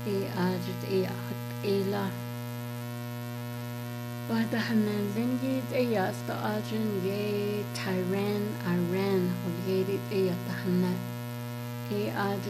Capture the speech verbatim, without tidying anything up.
إي آجت إي أخت إيلا بعد حنان لنجد إي أستأجن يه تايران إيران